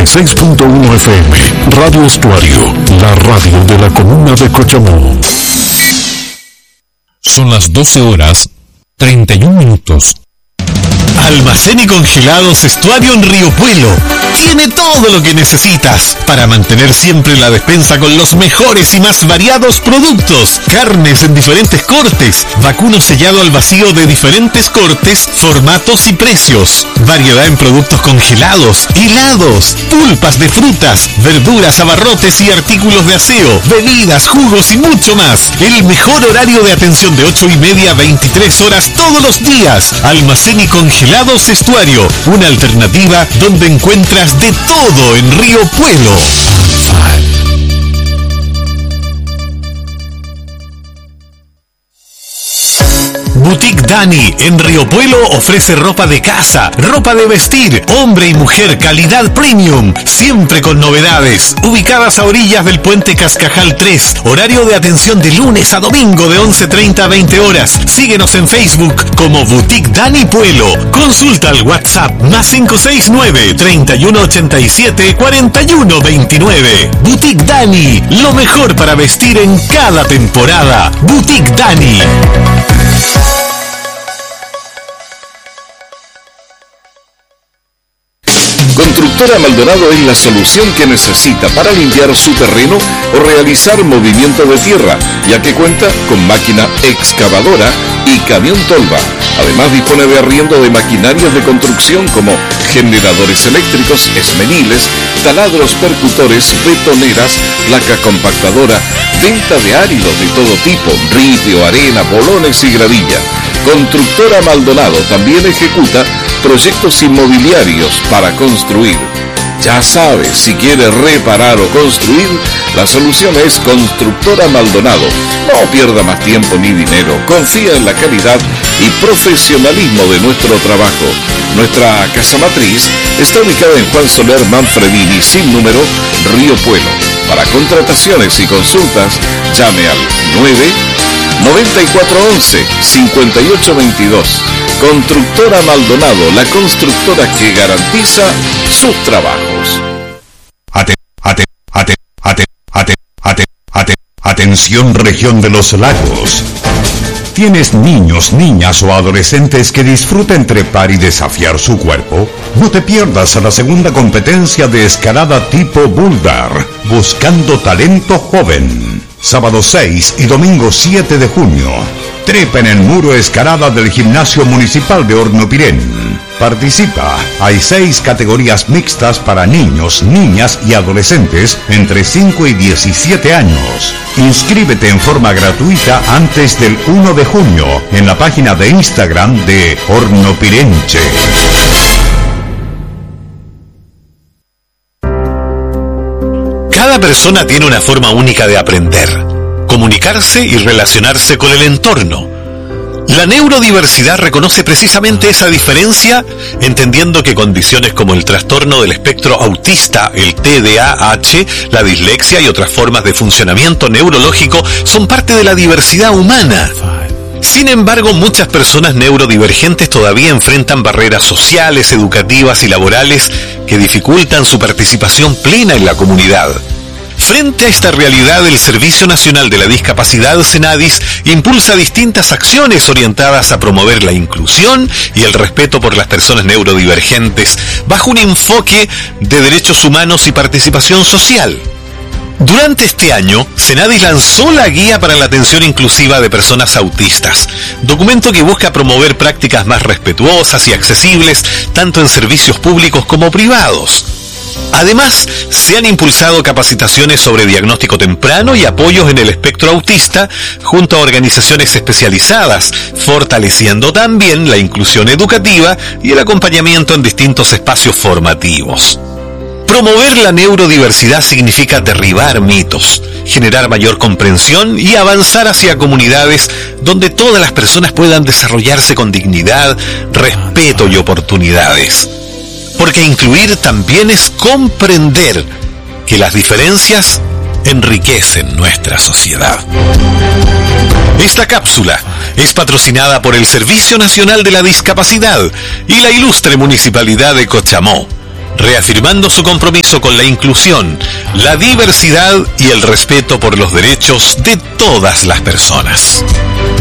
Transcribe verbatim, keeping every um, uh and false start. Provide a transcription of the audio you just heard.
y seis punto uno F M, Radio Estuario, la radio de la comuna de Cochamó. Son las doce horas, treinta y un minutos. Almacén y congelados Estuario en Río Puelo. Tiene todo lo que necesitas para mantener siempre la despensa con los mejores y más variados productos. Carnes en diferentes cortes, vacuno sellado al vacío de diferentes cortes, formatos y precios. Variedad en productos congelados, helados, pulpas de frutas, verduras, abarrotes y artículos de aseo, bebidas, jugos y mucho más. El mejor horario de atención de ocho y media a veintitrés horas todos los días. Almacén y congelados Estuario, una alternativa donde encuentras de todo en Río Puelo. Boutique Dani en Río Puelo ofrece ropa de casa, ropa de vestir, hombre y mujer, calidad premium, siempre con novedades. Ubicadas a orillas del puente Cascajal tres, horario de atención de lunes a domingo de once treinta a veinte horas. Síguenos en Facebook como Boutique Dani Puelo. Consulta al WhatsApp más cinco seis nueve, treinta y uno ochenta y siete, cuarenta y uno veintinueve. Boutique Dani, lo mejor para vestir en cada temporada. Boutique Dani. Constructora Maldonado es la solución que necesita para limpiar su terreno o realizar movimiento de tierra, ya que cuenta con máquina excavadora y camión tolva. Además dispone de arriendo de maquinarias de construcción como generadores eléctricos, esmeniles, taladros percutores, betoneras, placa compactadora, venta de áridos de todo tipo, ripio, arena, bolones y gravilla. Constructora Maldonado también ejecuta proyectos inmobiliarios para construir. Ya sabes, si quieres reparar o construir, la solución es Constructora Maldonado. No pierda más tiempo ni dinero. Confía en la calidad y profesionalismo de nuestro trabajo. Nuestra casa matriz está ubicada en Juan Soler Manfredini, sin número, Río Puelo. Para contrataciones y consultas, llame al nueve noventa y cuatro once, cincuenta y ocho veintidós. Constructora Maldonado, la constructora que garantiza sus trabajos. Ate, ate, ate, ate, ate, ate, ate, atención región de los lagos. ¿Tienes niños, niñas o adolescentes que disfruten trepar y desafiar su cuerpo? No te pierdas a la segunda competencia de escalada tipo boulder, buscando talento joven. Sábado seis y domingo siete de junio. Trepa en el muro escalada del Gimnasio Municipal de Hornopirén. Participa. Hay seis categorías mixtas para niños, niñas y adolescentes entre cinco y diecisiete años. Inscríbete en forma gratuita antes del uno de junio en la página de Instagram de Hornopirenche. Cada persona tiene una forma única de aprender, comunicarse y relacionarse con el entorno. La neurodiversidad reconoce precisamente esa diferencia, entendiendo que condiciones como el trastorno del espectro autista, el T D A H, la dislexia y otras formas de funcionamiento neurológico son parte de la diversidad humana. Sin embargo, muchas personas neurodivergentes todavía enfrentan barreras sociales, educativas y laborales que dificultan su participación plena en la comunidad. Frente a esta realidad, el Servicio Nacional de la Discapacidad, Senadis, impulsa distintas acciones orientadas a promover la inclusión y el respeto por las personas neurodivergentes, bajo un enfoque de derechos humanos y participación social. Durante este año, Senadis lanzó la Guía para la Atención Inclusiva de Personas Autistas, documento que busca promover prácticas más respetuosas y accesibles, tanto en servicios públicos como privados. Además, se han impulsado capacitaciones sobre diagnóstico temprano y apoyos en el espectro autista junto a organizaciones especializadas, fortaleciendo también la inclusión educativa y el acompañamiento en distintos espacios formativos. Promover la neurodiversidad significa derribar mitos, generar mayor comprensión y avanzar hacia comunidades donde todas las personas puedan desarrollarse con dignidad, respeto y oportunidades. Porque incluir también es comprender que las diferencias enriquecen nuestra sociedad. Esta cápsula es patrocinada por el Servicio Nacional de la Discapacidad y la ilustre Municipalidad de Cochamó. reafirmando su compromiso con la inclusión, la diversidad y el respeto por los derechos de todas las personas.